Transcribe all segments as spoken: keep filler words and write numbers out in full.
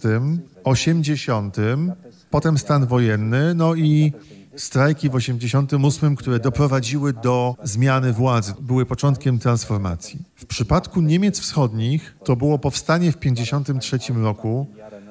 szóstym, osiemdziesiątym, potem stan wojenny, no i strajki w osiemdziesiątym ósmym, które doprowadziły do zmiany władzy, były początkiem transformacji. W przypadku Niemiec Wschodnich to było powstanie w pięćdziesiątym trzecim roku,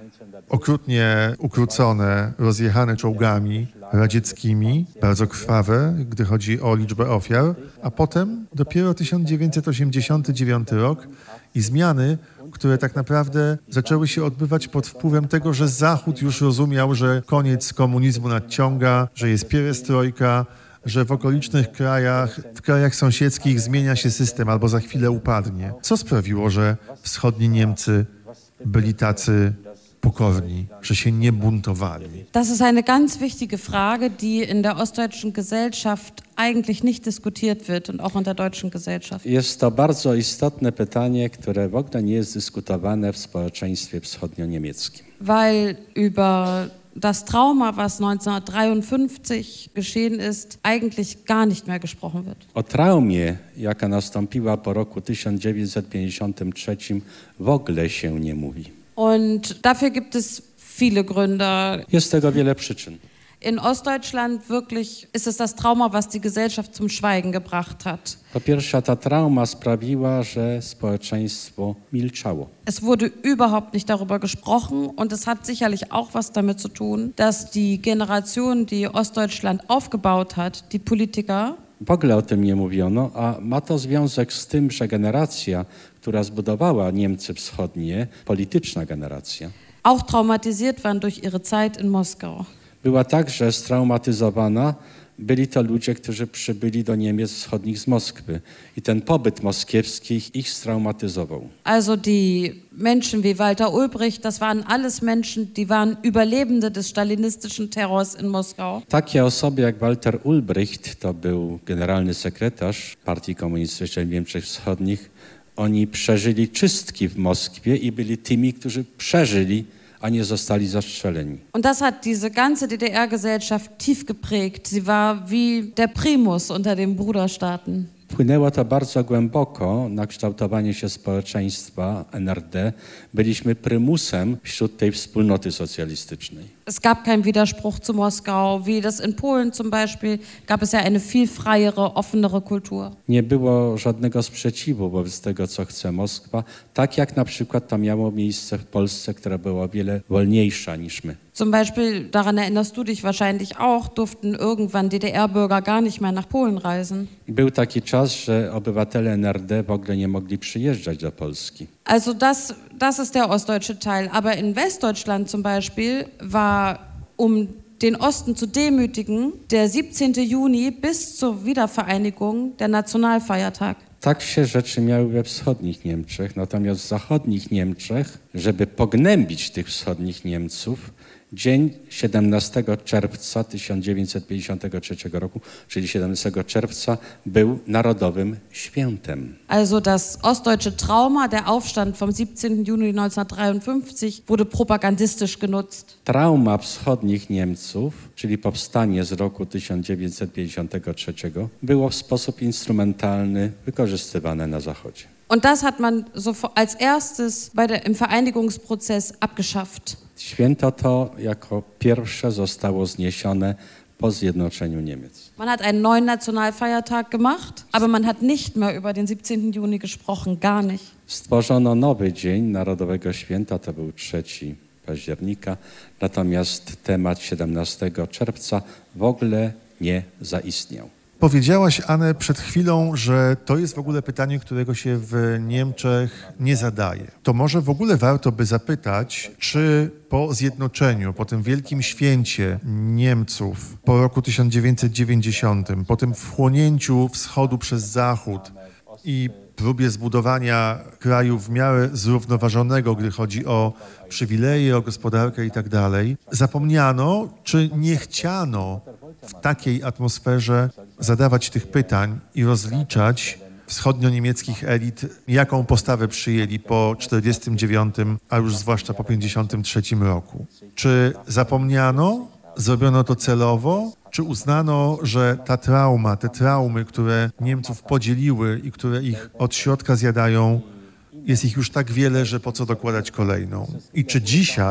okrutnie ukrócone, rozjechane czołgami radzieckimi, bardzo krwawe, gdy chodzi o liczbę ofiar, a potem dopiero tysiąc dziewięćset osiemdziesiąty dziewiąty rok i zmiany, które tak naprawdę zaczęły się odbywać pod wpływem tego, że Zachód już rozumiał, że koniec komunizmu nadciąga, że jest pierestrojka, że w okolicznych krajach, w krajach sąsiedzkich zmienia się system albo za chwilę upadnie. Co sprawiło, że wschodni Niemcy byli tacy pokorni, że się nie buntowali? Das ist eine ganz wichtige Frage, die in der ostdeutschen Gesellschaft eigentlich nicht diskutiert wird und auch in der deutschen Gesellschaft. Jest to bardzo istotne pytanie, które w ogóle nie jest dyskutowane w społeczeństwie wschodnio-niemieckim. Weil über das Trauma, was neunzehnhundertdreiundfünfzig geschehen ist, eigentlich gar nicht mehr gesprochen wird. O traumie, jaka nastąpiła po roku tysiąc dziewięćset pięćdziesiątym trzecim, w ogóle się nie mówi. Und dafür gibt es viele Gründe. Jest tego wiele przyczyn. In Ostdeutschland wirklich ist es das Trauma, was die Gesellschaft zum Schweigen gebracht hat. Po pierwsze, ta trauma sprawiła, że społeczeństwo milczało. Es wurde überhaupt nicht darüber gesprochen und es hat sicherlich auch was damit zu tun, dass die Generation, die Ostdeutschland aufgebaut hat, die Politiker, W ogóle o tym nie mówiono, a ma to związek z tym, że generacja, która zbudowała Niemcy Wschodnie, polityczna generacja, auch traumatisiert waren durch ihre Zeit in Moskau. była także straumatyzowana. Byli to ludzie, którzy przybyli do Niemiec Wschodnich z Moskwy i ten pobyt moskiewski ich straumatyzował. Also die Menschen wie Walter Ulbricht, das waren alles Menschen, die waren Überlebende des stalinistischen Terrors in Moskau. Takie osoby jak Walter Ulbricht, to był generalny sekretarz Partii Komunistycznej w Niemczech Wschodnich, oni przeżyli czystki w Moskwie i byli tymi, którzy przeżyli, a nie zostali zastrzeleni. Und das hat diese ganze D D R-Gesellschaft tief geprägt. Sie war wie der Primus unter den Bruderstaaten. Wpłynęło to bardzo głęboko na kształtowanie się społeczeństwa N R D. Byliśmy prymusem wśród tej wspólnoty socjalistycznej. Es gab keinen Widerspruch zu Moskau. Wie das in Polen zum Beispiel, gab es ja eine viel freiere, offenere Kultur. Nie było żadnego sprzeciwu wobec tego, co chce Moskwa, tak jak na przykład to miało miejsce w Polsce, która była o wiele wolniejsza niż my. Zum Beispiel, daran erinnerst du dich wahrscheinlich auch, durften irgendwann D D R-Bürger gar nicht mehr nach Polen reisen. Był taki czas, że obywatele N R D w ogóle nie mogli przyjeżdżać do Polski. Also das, das ist der ostdeutsche Teil. Aber in Westdeutschland zum Beispiel war, um den Osten zu demütigen, der siebzehnten Juni bis zur Wiedervereinigung der Nationalfeiertag. Tak się rzeczy miały we wschodnich Niemczech, natomiast w zachodnich Niemczech, żeby pognębić tych wschodnich Niemców, dzień siedemnastego czerwca tysiąc dziewięćset pięćdziesiątego trzeciego roku, czyli siedemnastego czerwca, był narodowym świętem. Also das ostdeutsche Trauma, der Aufstand vom siebzehnten Juni neunzehnhundertdreiundfünfzig, wurde propagandistisch genutzt. Trauma wschodnich Niemców, czyli powstanie z roku tysiąc dziewięćset pięćdziesiątego trzeciego, było w sposób instrumentalny wykorzystywane na Zachodzie. Und das hat man so als erstes bei der, im Vereinigungsprozess abgeschafft. Święto to jako pierwsze zostało zniesione po zjednoczeniu Niemiec. Man hat einen neuen Nationalfeiertag gemacht, aber man hat nicht mehr über den siebzehnten Juni gesprochen, gar nicht. Stworzono nowy dzień Narodowego Święta, to był trzeciego października, natomiast temat siedemnastego czerwca w ogóle nie zaistniał. Powiedziałaś, Anne, przed chwilą, że to jest w ogóle pytanie, którego się w Niemczech nie zadaje. To może w ogóle warto by zapytać, czy po zjednoczeniu, po tym wielkim święcie Niemców, po roku tysiąc dziewięćset dziewięćdziesiątym, po tym wchłonięciu wschodu przez Zachód i próbie zbudowania kraju w miarę zrównoważonego, gdy chodzi o przywileje, o gospodarkę i tak dalej, zapomniano, czy nie chciano w takiej atmosferze zadawać tych pytań i rozliczać wschodnio-niemieckich elit, jaką postawę przyjęli po czterdziestym dziewiątym, a już zwłaszcza po pięćdziesiątym trzecim roku. Czy zapomniano? Zrobiono to celowo? Czy uznano, że ta trauma, te traumy, które Niemców podzieliły i które ich od środka zjadają, jest ich już tak wiele, że po co dokładać kolejną? I czy dzisiaj